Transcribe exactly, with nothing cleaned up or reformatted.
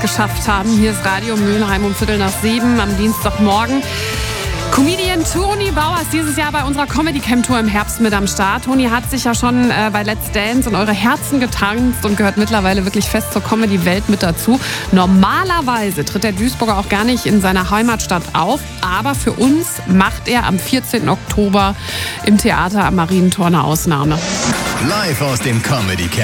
geschafft haben. Hier ist Radio Mülheim um Viertel nach sieben am Dienstagmorgen. Comedian Toni Bauer ist dieses Jahr bei unserer Comedy Camp Tour im Herbst mit am Start. Toni hat sich ja schon äh, bei Let's Dance in eure Herzen getanzt und gehört mittlerweile wirklich fest zur Comedy-Welt mit dazu. Normalerweise tritt der Duisburger auch gar nicht in seiner Heimatstadt auf, aber für uns macht er am vierzehnten Oktober im Theater am Marientor eine Ausnahme. Live aus dem Comedy Camp.